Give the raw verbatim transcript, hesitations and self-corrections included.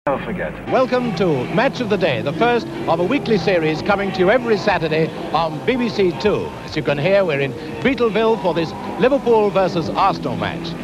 Never forget. Welcome to Match of the Day, the first of a weekly series coming to you every Saturday on B B C Two. As you can hear, we're in Beetleville for this Liverpool versus Arsenal match.